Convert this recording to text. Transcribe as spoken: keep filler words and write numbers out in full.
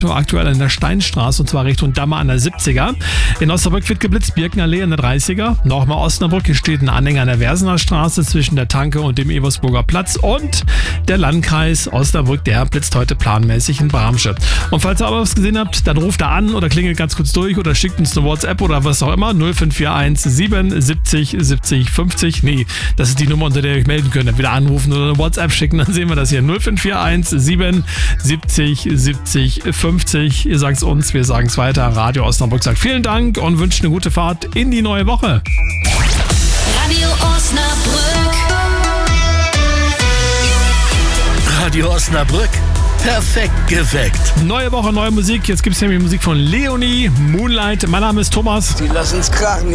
Aktuell an der Steinstraße und zwar Richtung Damme an der siebziger. In Osnabrück wird geblitzt, Birkenallee an der dreißiger. Nochmal Osnabrück, hier steht ein Anhänger an der Versener Straße zwischen der Tanke und dem Eversburger Platz. Und der Landkreis Osnabrück, der blitzt heute planmäßig in Bramsche. Und falls ihr aber was gesehen habt, dann ruft da an oder klingelt ganz kurz durch oder schickt uns eine WhatsApp oder was auch immer. null fünf vier eins sieben siebzig siebzig fünfzig. Nee, das ist die Nummer, unter der ihr euch melden könnt. Dann wieder anrufen oder eine WhatsApp schicken, dann sehen wir das hier. null fünf vier eins sieben siebzig siebzig fünfzig. Ihr sagt es uns, wir sagen es weiter. Radio Osnabrück sagt vielen Dank und wünscht eine gute Fahrt in die neue Woche. Radio Osnabrück. Radio Osnabrück. Perfekt geweckt. Neue Woche, neue Musik. Jetzt gibt es nämlich Musik von Leonie, Moonlight. Mein Name ist Thomas. Die lassen's krachen.